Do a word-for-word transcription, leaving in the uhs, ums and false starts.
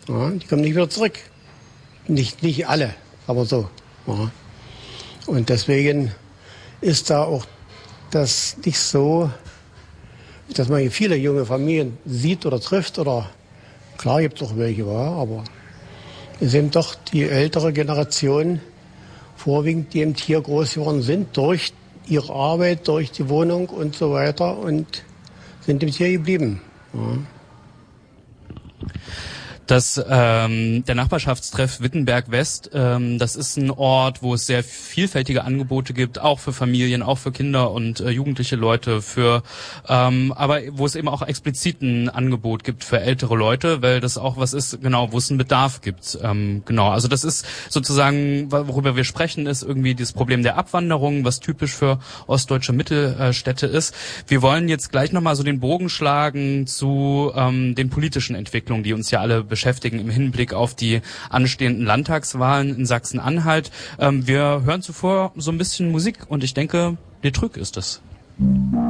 Ja, die kommen nicht wieder zurück. Nicht, nicht alle, aber so. Ja. Und deswegen ist da auch das nicht so, dass man hier viele junge Familien sieht oder trifft. Oder klar gibt es auch welche, ja, aber es ist eben doch die ältere Generation, vorwiegend, die eben hier groß geworden sind, durch ihre Arbeit, durch die Wohnung und so weiter und sind eben hier geblieben. Ja. Das, ähm, der Nachbarschaftstreff Wittenberg West, ähm, das ist ein Ort, wo es sehr vielfältige Angebote gibt, auch für Familien, auch für Kinder und äh, jugendliche Leute, für, ähm, aber wo es eben auch explizit ein Angebot gibt für ältere Leute, weil das auch was ist, genau, wo es einen Bedarf gibt. Ähm, genau, also das ist sozusagen, worüber wir sprechen, ist irgendwie das Problem der Abwanderung, was typisch für ostdeutsche Mittelstädte ist. Wir wollen jetzt gleich nochmal so den Bogen schlagen zu ähm, den politischen Entwicklungen, die uns ja alle beschäftigen im Hinblick auf die anstehenden Landtagswahlen in Sachsen-Anhalt. Ähm, wir hören zuvor so ein bisschen Musik und ich denke, Le Truc ist es.